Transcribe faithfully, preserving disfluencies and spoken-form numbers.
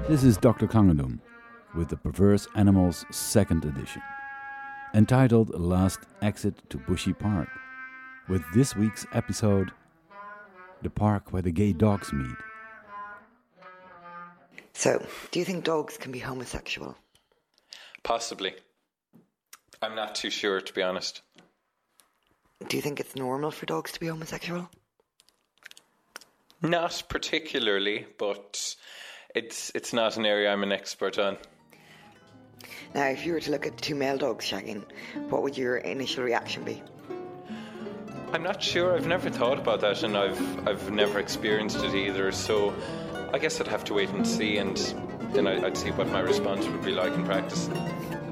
This is Doctor Kanganum with the Perverse Animals second edition, entitled Last Exit to Bushy Park, with this week's episode, The Park Where the Gay Dogs Meet. So, do you think dogs can be homosexual? Possibly. I'm not too sure, to be honest. Do you think it's normal for dogs to be homosexual? Not particularly, but it's it's not an area I'm an expert on. Now, if you were to look at two male dogs shagging, what would your initial reaction be? I'm not sure. I've never thought about that, and I've I've never experienced it either. So I guess I'd have to wait and see, and then I'd see what my response would be like in practice.